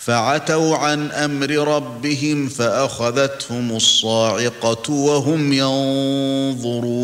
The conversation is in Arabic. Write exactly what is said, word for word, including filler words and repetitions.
فعتوا عن امر ربهم فاخذتهم الصاعقه وهم ينظرون